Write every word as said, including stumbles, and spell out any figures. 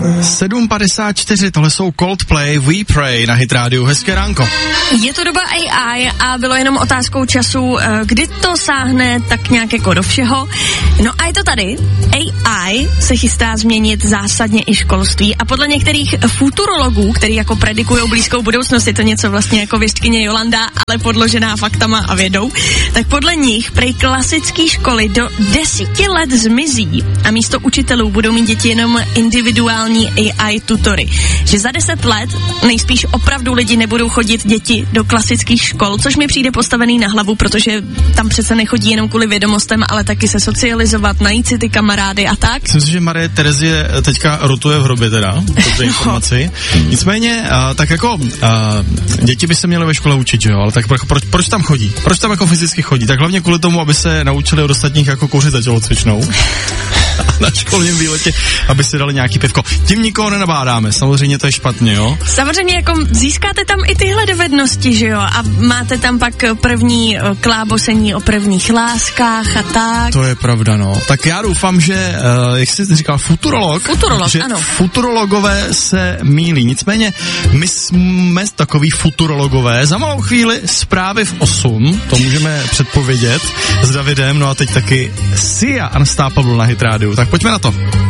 sedm padesát čtyři, tohle jsou Coldplay, We Pray na Hit Radio. Hezké ránko. Je to doba A I a bylo jenom otázkou času, kdy to sáhne tak nějak jako do všeho. No a je to tady. A I se chystá změnit zásadně i školství a podle některých futurologů, který jako predikujou blízkou budoucnost, je to něco vlastně jako věštkyně Jolanda, ale podložená faktama a vědou, tak podle nich prej klasické školy do deseti let zmizí a místo učitelů budou mít děti jenom individuální A I tutory. Že za deset let nejspíš opravdu lidi nebudou chodit děti do klasických škol, což mi přijde postavený na hlavu, protože tam přece nechodí jenom kvůli vědomostem, ale taky se socializovat, najít si ty kamarády a tak. Myslím si, že Marie Terezie teďka rotuje v hrobě teda, po té informaci. Nicméně, a, tak jako a, děti by se měly ve škole učit, že jo, ale tak proč, proč tam chodí? Proč tam jako fyzicky chodí? Tak hlavně kvůli tomu, aby se naučili od ostatních jako kouřit za tělocvičnou. Na školním výletě, aby si dali nějaký pivko. Tím nikoho nenabádáme, samozřejmě to je špatně, jo? Samozřejmě jako získáte tam i tyhle dovednosti, že jo? A máte tam pak první klábosení o prvních láskách a tak. To je pravda, no. Tak já doufám, že, uh, jak jsi říkal, futurolog, futurolog že ano. futurologové se mýlí. Nicméně my jsme takový futurologové. Za malou chvíli zprávy v osm, to můžeme předpovědět s Davidem, no a teď taky Sia Unstoppable na Hit Radio. Tak pojďme na to.